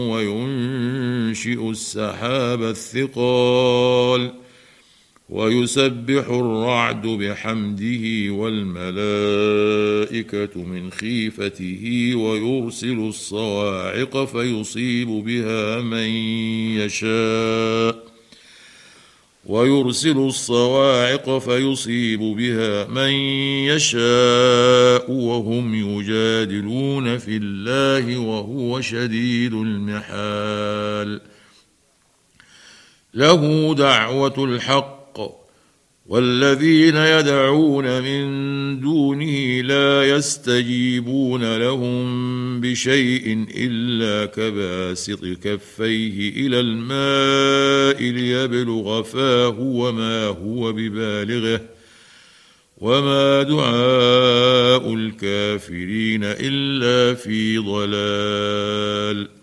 وينشئ السحاب الثقال ويسبح الرعد بحمده والملائكة من خيفته ويرسل الصواعق فيصيب بها من يشاء وهم يجادلون في الله وهو شديد المحال. له دعوة الحق والذين يدعون من دونه لا يستجيبون لهم بشيء إلا كباسط كفيه إلى الماء ليبلغ فاه وما هو ببالغه وما دعاء الكافرين إلا في ضلال.